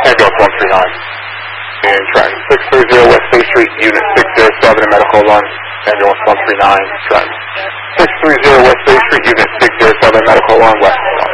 Ambulance 139. In Trenton. 630 West State Street, Unit 607 in medical alarm. Ambulance 139, Trenton. 630 West State Street, Unit 607 medical alarm, West.